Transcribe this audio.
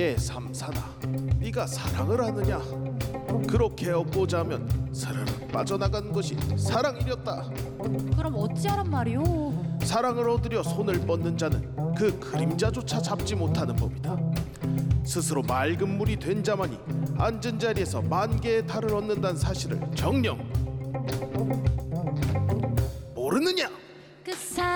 만개의 삼사나 네가 사랑을 하느냐? 그렇게 얻고자 하면 스르르 빠져나간 것이 사랑이렸다. 그럼 어찌하란 말이오? 사랑을 얻으려 손을 뻗는 자는 그 그림자조차 잡지 못하는 법이다. 스스로 맑은 물이 된 자만이 앉은 자리에서 만개의 달을 얻는다는 사실을 정녕 모르느냐?